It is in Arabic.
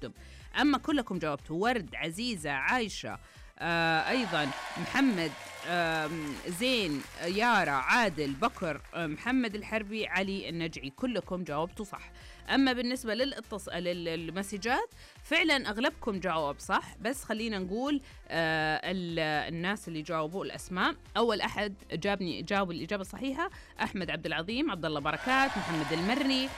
التقدم. أما كلكم جاوبتوا، ورد، عزيزة، عايشة، أيضا محمد، زين، يارا، عادل، بكر، محمد الحربي، علي النجعي، كلكم جاوبتوا صح. أما بالنسبة للمسجات فعلا أغلبكم جاوب صح، بس خلينا نقول الناس اللي جاوبوا الأسماء. أول أحد جاوب الإجابة الصحيحة أحمد عبد العظيم، عبد الله بركات، محمد المرني،